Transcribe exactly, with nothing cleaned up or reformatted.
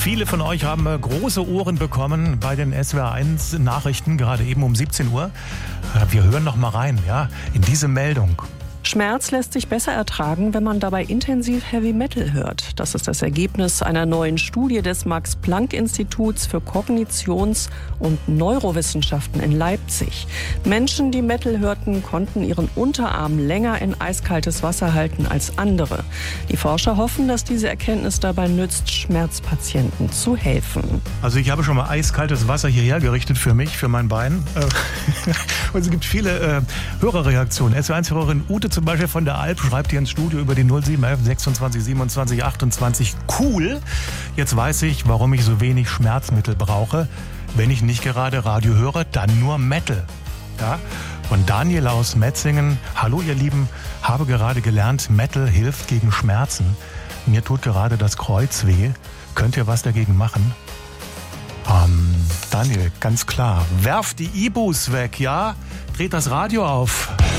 Viele von euch haben große Ohren bekommen bei den S W R eins Nachrichten, gerade eben um siebzehn Uhr. Wir hören noch mal rein, ja, in diese Meldung. Schmerz lässt sich besser ertragen, wenn man dabei intensiv Heavy Metal hört. Das ist das Ergebnis einer neuen Studie des Max-Planck-Instituts für Kognitions- und Neurowissenschaften in Leipzig. Menschen, die Metal hörten, konnten ihren Unterarm länger in eiskaltes Wasser halten als andere. Die Forscher hoffen, dass diese Erkenntnis dabei nützt, Schmerzpatienten zu helfen. Also ich habe schon mal eiskaltes Wasser hierher gerichtet für mich, für mein Bein. Und es gibt viele äh, Hörerreaktionen. S W R eins-Hörerin Ute zum Beispiel von der Alp schreibt hier ins Studio über die null sieben elf sechsundzwanzig siebenundzwanzig achtundzwanzig. Cool, jetzt weiß ich, warum ich so wenig Schmerzmittel brauche. Wenn ich nicht gerade Radio höre, dann nur Metal. Ja? Und Daniel aus Metzingen: Hallo ihr Lieben, habe gerade gelernt, Metal hilft gegen Schmerzen. Mir tut gerade das Kreuz weh. Könnt ihr was dagegen machen? Ähm, Daniel, ganz klar. Werft die Ibus weg, ja? Dreht das Radio auf.